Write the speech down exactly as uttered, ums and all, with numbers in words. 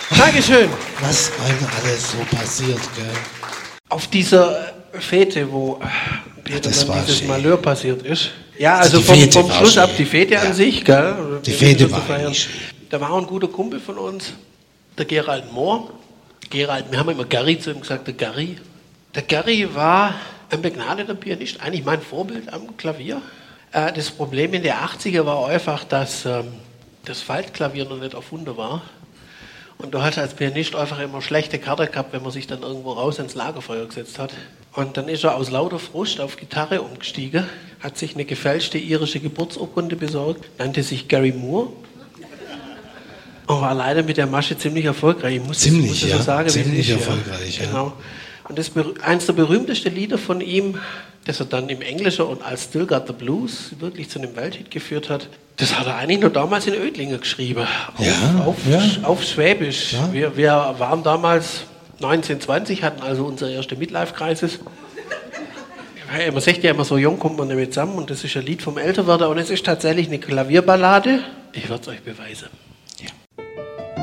Dankeschön. Was einem alles so passiert, gell? Auf dieser Fete, wo Peter das dann dieses schön. Malheur passiert ist. Ja, Also also, die vom, Fete vom war Schluss schön. ab die Fete Ja. an sich, gell? Die Fete war feiern. eigentlich schön. Da war auch ein guter Kumpel von uns, der Gerald Mohr. Gerald, wir haben immer Gary zu ihm gesagt, der Gary. Der Gary war ein begnadeter Pianist, eigentlich mein Vorbild am Klavier. Äh, das Problem in den achtziger war einfach, dass ähm, das Faltklavier noch nicht erfunden war. Und du hast als Pianist einfach immer schlechte Karte gehabt, wenn man sich dann irgendwo raus ins Lagerfeuer gesetzt hat. Und dann ist er aus lauter Frust auf Gitarre umgestiegen, hat sich eine gefälschte irische Geburtsurkunde besorgt, nannte sich Gary Moore und war leider mit der Masche ziemlich erfolgreich. Ich muss Ziemlich, das, muss das ja. so sagen, Ziemlich wie es ist, erfolgreich, ja. Genau. Und das, eines der berühmtesten Lieder von ihm, das er dann im Englischen und als Still Got the Blues wirklich zu einem Welthit geführt hat, das hat er eigentlich nur damals in Oedlingen geschrieben. Auf, Ja, auf, ja. auf Schwäbisch. Ja. Wir, wir waren damals neunzehn, zwanzig, hatten also unsere erste Midlife-Crisis. Man sagt ja immer, so jung kommt man damit zusammen und das ist ein Lied vom Älterwerden und es ist tatsächlich eine Klavierballade. Ich werde es euch beweisen.